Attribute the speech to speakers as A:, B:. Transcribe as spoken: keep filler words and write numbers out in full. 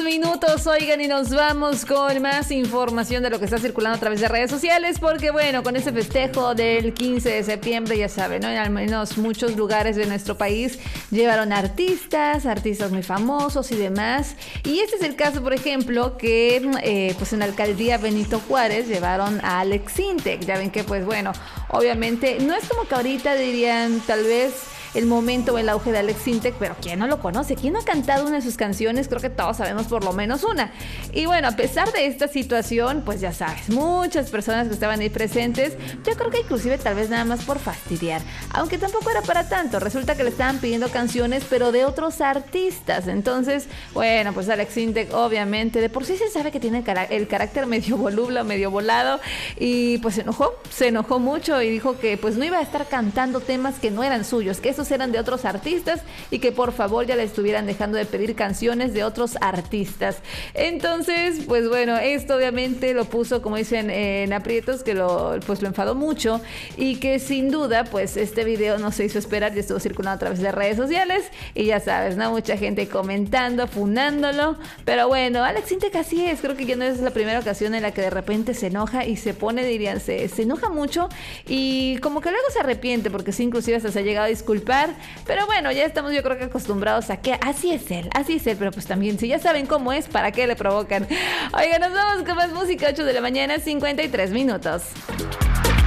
A: minutos, oigan, y nos vamos con más información de lo que está circulando a través de redes sociales, porque bueno, con ese festejo del quince de septiembre, ya saben, ¿no? En al menos muchos lugares de nuestro país llevaron artistas, artistas muy famosos y demás, y este es el caso, por ejemplo, que eh, pues en la alcaldía Benito Juárez llevaron a Alex Sintek. Ya ven que pues bueno, obviamente no es como que ahorita dirían tal vez el momento o el auge de Alex Sintek, pero ¿quién no lo conoce? ¿Quién no ha cantado una de sus canciones? Creo que todos sabemos por lo menos una. Y bueno, a pesar de esta situación, pues ya sabes, muchas personas que estaban ahí presentes, yo creo que inclusive tal vez nada más por fastidiar, aunque tampoco era para tanto. Resulta que le estaban pidiendo canciones, pero de otros artistas. Entonces, bueno, pues Alex Sintek, obviamente, de por sí se sabe que tiene el, cara- el carácter medio voluble, medio volado, y pues se enojó, se enojó mucho y dijo que pues no iba a estar cantando temas que no eran suyos, que esos eran de otros artistas y que por favor ya le estuvieran dejando de pedir canciones de otros artistas. Entonces, pues bueno, esto obviamente lo puso, como dicen, en aprietos, que lo, pues lo enfadó mucho, y que sin duda, pues este video no se hizo esperar y estuvo circulando a través de redes sociales, y ya sabes, ¿no? Mucha gente comentando, funándolo, pero bueno, Alex Sintek así es, creo que ya no es la primera ocasión en la que de repente se enoja y se pone, dirían, se, se enoja mucho y como que luego se arrepiente, porque sí, inclusive hasta se ha llegado a disculpar. Pero bueno, ya estamos yo creo que acostumbrados a que así es él, así es él, pero pues también si ya saben cómo es, ¿para qué le provocan? Oigan, nos vamos con más música, ocho de la mañana, cincuenta y tres minutos.